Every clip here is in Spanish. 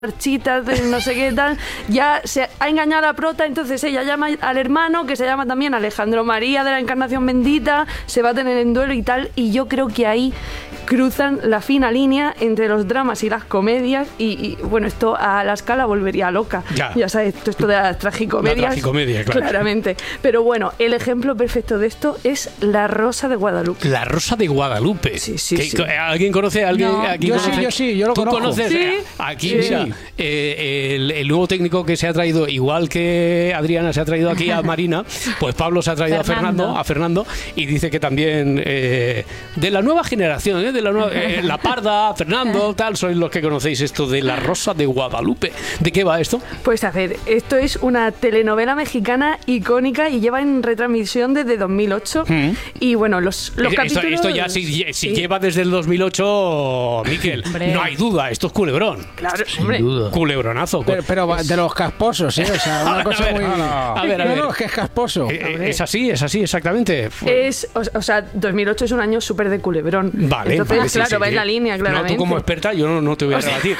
marchitas de no sé qué tal, ya se ha engañado a la prota, entonces ella llama al hermano, que se llama también Alejandro María de la Encarnación Bendita, se va a tener en duelo y tal, y yo creo que ahí cruzan la fina línea entre los dramas y las comedias, y bueno, esto a la escala volvería loca, ya sabes, esto de las tragicomedias, la tragicomedia, claro. Claramente, pero bueno, el ejemplo perfecto de esto es La Rosa de Guadalupe. La Rosa de Guadalupe. Sí. ¿Alguien conoce? No. Yo sí, yo lo conozco. ¿Tú conoces? Sí. Aquí, Sí. mira, el nuevo técnico que se ha traído, igual que Adriana se ha traído aquí a Marina, pues Pablo se ha traído a Fernando, y dice que también de la nueva generación, de la nueva, la Parda, Fernando, tal, sois los que conocéis esto de La Rosa de Guadalupe. ¿De qué va esto? Pues a ver, esto es una telenovela mexicana icónica y lleva en retransmisión desde 2008. Y bueno, los capítulos... Esto ya, si lleva desde el 2008, Miquel, no hay duda, esto es culebrón. Claro, Sin duda. Culebronazo. Pero de los casposos, ¿eh? O sea, una cosa muy... A ver. No, es que es casposo. Es así, exactamente. O sea, 2008 es un año súper de culebrón. Vale. Entonces, claro, va en la línea, No, claramente. tú como experta, yo no te voy a rebatir.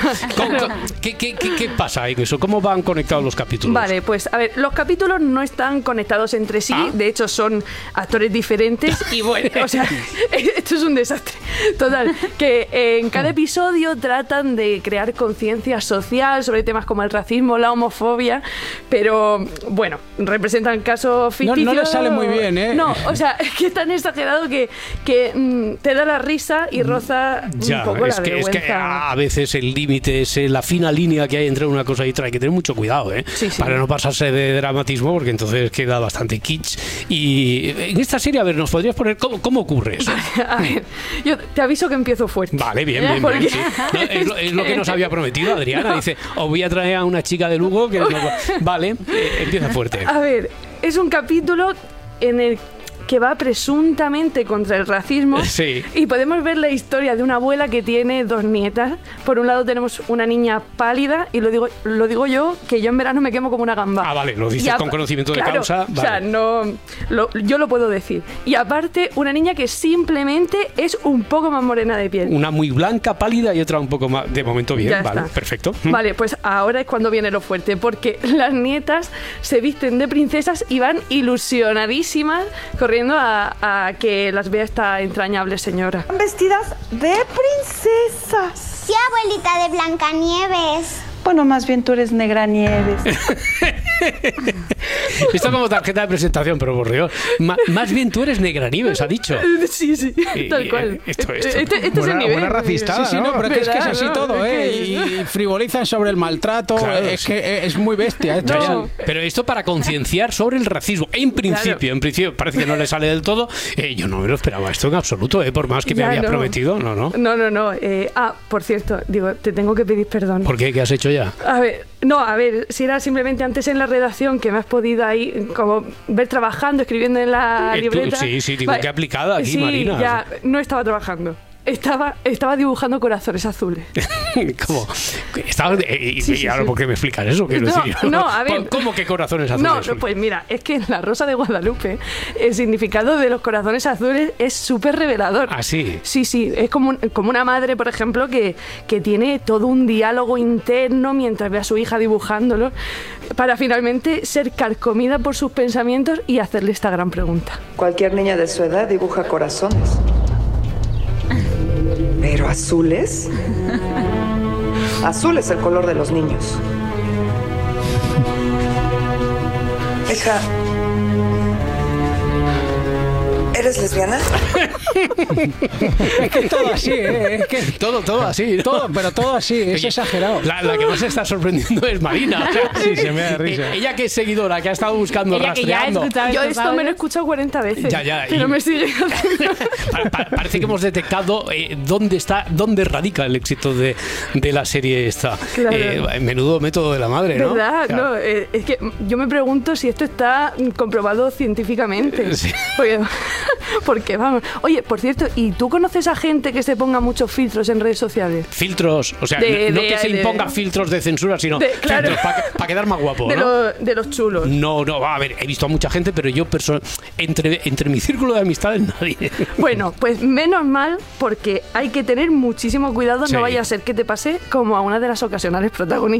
¿Qué pasa ahí con eso? ¿Cómo van conectados los capítulos? Vale, pues a ver, los capítulos no están conectados entre sí, de hecho son actores diferentes y bueno, o sea, esto es un desastre. Total, que en cada episodio tratan de crear conciencia social sobre temas como el racismo, la homofobia, pero bueno, representan casos ficticios. No le sale muy bien, ¿eh? No, o sea, es que es tan exagerado que te da la risa y roza un poco la vergüenza. Es que a veces el límite es la fina línea que hay entre una cosa y otra. Hay que tener mucho cuidado, Sí. Para no pasarse de dramatismo, porque entonces queda bastante kitsch. Y en esta serie, a ver, ¿nos podrías poner cómo ocurre eso? A ver, yo te aviso que empiezo fuerte. Vale, bien. Sí. No, es lo que nos había prometido Adriana. Dice, os voy a traer a una chica de Lugo que vale, empieza fuerte. A ver, es un capítulo en el que va presuntamente contra el racismo. Sí. Y podemos ver la historia de una abuela que tiene dos nietas. Por un lado tenemos una niña pálida, y lo digo yo, que yo en verano me quemo como una gamba. Ah, vale, lo dices con conocimiento de causa. Vale. O sea, yo lo puedo decir. Y aparte, una niña que simplemente es un poco más morena de piel. Una muy blanca, pálida, y otra un poco más, de momento bien, Ya vale, está. perfecto. Vale, pues ahora es cuando viene lo fuerte, porque las nietas se visten de princesas y van ilusionadísimas corriendo a que las vea esta entrañable señora. Vestidas de princesas. Sí, abuelita de Blancanieves. Bueno, más bien tú eres Negranieves. Esto como tarjeta de presentación, pero por Dios. Más bien tú eres Negranieves, ha dicho. Sí, tal cual. Esto. Este es el nivel. Buena racistada, Sí, ¿no? Pero es que es así ¿no? todo, Es que- Y frivolizan sobre el maltrato. Claro, es que es muy bestia esto. No. Pero esto para concienciar sobre el racismo. En principio, parece que no le sale del todo. Yo no me lo esperaba esto en absoluto, por más que me Ya, habías no. prometido. No. No. Por cierto, digo, te tengo que pedir perdón. ¿Por qué? ¿Qué has hecho ya? A ver, si era simplemente antes en la redacción que me has podido ahí como ver trabajando, escribiendo en la libreta. Sí, digo, qué aplicada aquí, sí, Marina. Ya, no estaba trabajando. Estaba dibujando corazones azules. ¿Cómo? Y ahora, ¿por qué me explicas eso? Quiero decir, no, a ver. ¿Cómo que corazones azules? No, pues mira, es que en La Rosa de Guadalupe el significado de los corazones azules es súper revelador. ¿Ah, sí? Sí, es como una madre, por ejemplo, que tiene todo un diálogo interno mientras ve a su hija dibujándolo para finalmente ser carcomida por sus pensamientos y hacerle esta gran pregunta. Cualquier niña de su edad dibuja corazones. ¿Pero azules? Azul es el color de los niños. Hija, ¿eres lesbiana? Es que todo así, es que Todo así, ¿no? todo así, es Oye, exagerado. La que más se está sorprendiendo es Marina. O sea, Sí, se me da risa. Ella que es seguidora, que ha estado buscando, Ella que ya ha rastreando. escuchado Yo estos esto me lo he audios. escuchado 40 veces, Ya, pero me sigue haciendo... Parece que hemos detectado dónde radica el éxito de la serie esta. Claro. Menudo método de la madre, ¿no? ¿Verdad? Claro. No, es que yo me pregunto si esto está comprobado científicamente. Sí. Porque Porque vamos. Oye, por cierto, ¿y tú conoces a gente que se ponga muchos filtros en redes sociales? Filtros, o sea, no que se imponga filtros de censura, sino claro, filtros para quedar más guapo, ¿no? De los chulos. No, a ver, he visto a mucha gente, pero yo entre mi círculo de amistades nadie. Bueno, pues menos mal, porque hay que tener muchísimo cuidado, Sí. no vaya a ser que te pase como a una de las ocasionales protagonistas.